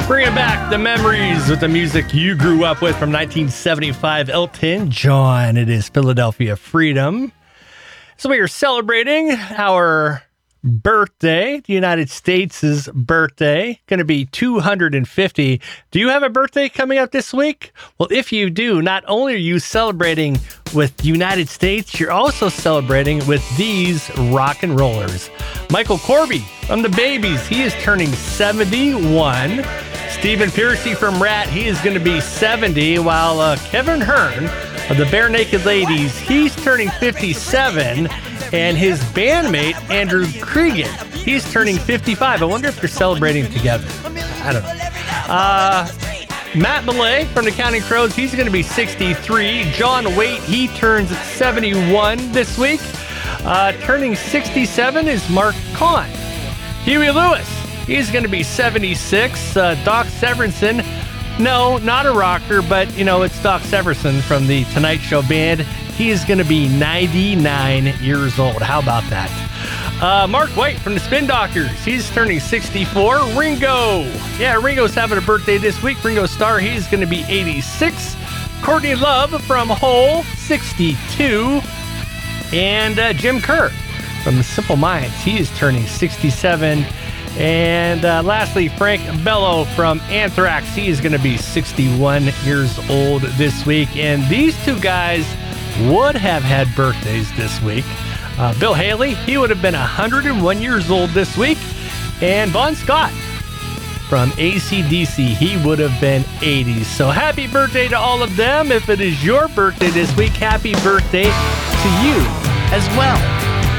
Bringing back the memories with the music you grew up with from 1975, Elton John. It is Philadelphia Freedom. So we are celebrating our birthday, the United States' birthday, going to be 250. Do you have a birthday coming up this week? Well, if you do, not only are you celebrating with the United States, you're also celebrating with these rock and rollers. Michael Corby from the Babies, he is turning 71. Stephen Pearcy from Rat, he is going to be 70, while Kevin Hearn of the Bare Naked Ladies, he's turning 57. And his bandmate, Andrew Cregan, he's turning 55. I wonder if they're celebrating together. I don't know. Matt Millay from the Counting Crows, he's going to be 63. John Waite, he turns 71 this week. Turning 67 is Mark Kahn. Huey Lewis, he's going to be 76. Doc Severinsen, no, not a rocker, but, it's Doc Severinsen from the Tonight Show band. He is going to be 99 years old. How about that? Mark White from the Spin Doctors. He's turning 64. Ringo. Yeah, Ringo's having a birthday this week. Ringo Starr, he's going to be 86. Courtney Love from Hole, 62. And Jim Kerr from the Simple Minds. He is turning 67. And lastly, Frank Bello from Anthrax. He is going to be 61 years old this week. And these two guys would have had birthdays this week. Bill Haley, he would have been 101 years old this week. And Bon Scott from AC/DC, he would have been 80. So happy birthday to all of them. If it is your birthday this week, happy birthday to you as well.